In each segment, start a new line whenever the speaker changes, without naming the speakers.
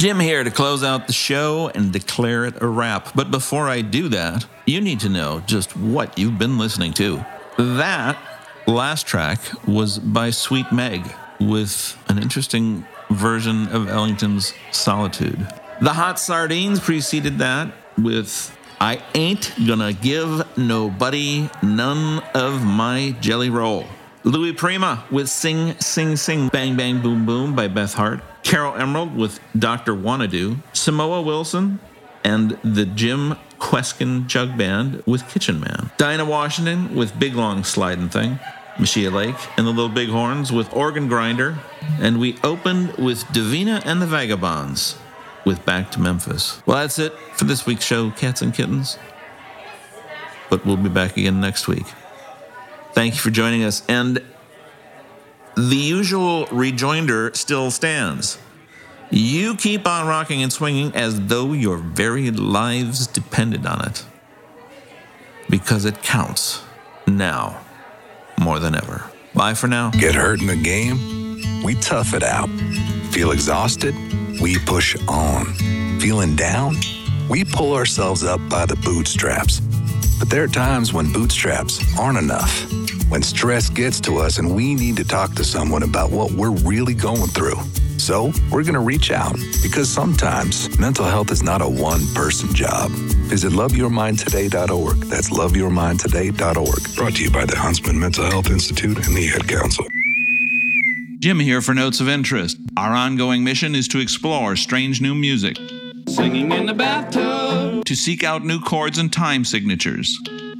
Jim here to close out the show and declare it a wrap. But before I do that, you need to know just what you've been listening to. That last track was by Sweet Meg with an interesting version of Ellington's Solitude. The Hot Sardines preceded that with I Ain't Gonna Give Nobody None of My Jelly Roll. Louis Prima with Sing, Sing, Sing, Bang, Bang, Boom, Boom by Beth Hart. Carol Emerald with Dr. Wanna-Do. Samoa Wilson and the Jim Kweskin Jug Band with Kitchen Man. Dinah Washington with Big Long Slidin' Thing. Machia Lake and the Little Bighorns with Organ Grinder. And we opened with Davina and the Vagabonds with Back to Memphis. Well, that's it for this week's show, Cats and Kittens. But we'll be back again next week. Thank you for joining us. And the usual rejoinder still stands. You keep on rocking and swinging as though your very lives depended on it. Because it counts now more than ever. Bye for now.
Get hurt in the game? We tough it out. Feel exhausted? We push on. Feeling down? We pull ourselves up by the bootstraps. But there are times when bootstraps aren't enough. When stress gets to us and we need to talk to someone about what we're really going through. So we're going to reach out because sometimes mental health is not a one-person job. Visit loveyourmindtoday.org. That's loveyourmindtoday.org. Brought to you by the Huntsman Mental Health Institute and the Ad Council.
Jim here for Notes of Interest. Our ongoing mission is to explore strange new music.
Singing in the bathtub.
To seek out new chords and time signatures.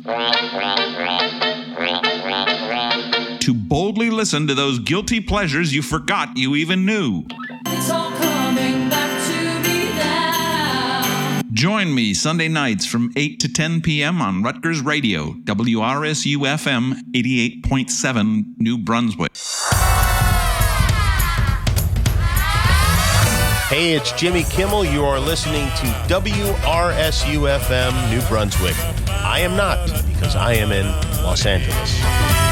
To boldly listen to those guilty pleasures you forgot you even knew.
It's all coming back to me now.
Join me Sunday nights from 8 to 10 p.m. on Rutgers Radio, WRSU-FM 88.7, New Brunswick.
Hey, it's Jimmy Kimmel. You are listening to WRSU-FM, New Brunswick. I am not, because I am in Los Angeles.